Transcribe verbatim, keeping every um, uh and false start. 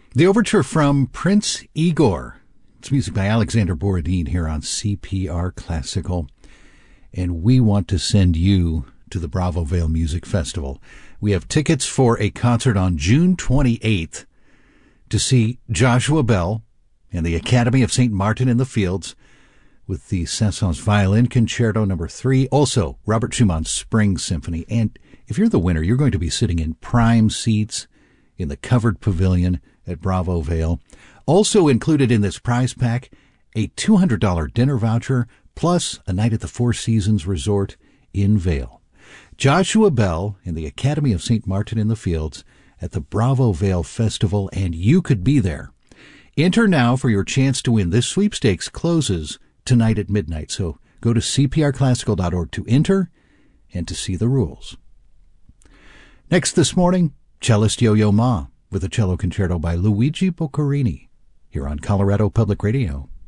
The overture from Prince Igor. It's music by Alexander Borodin here on C P R Classical. And we want to send you to the Bravo Vale Music Festival. We have tickets for a concert on June twenty-eighth to see Joshua Bell and the Academy of Saint Martin in the Fields with the Saint-Saëns Violin Concerto number three. Also, Robert Schumann's Spring Symphony. And if you're the winner, you're going to be sitting in prime seats in the covered pavilion at Bravo Vale. Also included in this prize pack, a two hundred dollars dinner voucher plus a night at the Four Seasons Resort in Vale. Joshua Bell and the Academy of Saint Martin in the Fields at the Bravo Vale Festival, and you could be there. Enter now for your chance to win. This sweepstakes closes tonight at midnight, so go to c p r classical dot org to enter and to see the rules. Next this morning, cellist Yo-Yo Ma with a cello concerto by Luigi Boccherini here on Colorado Public Radio.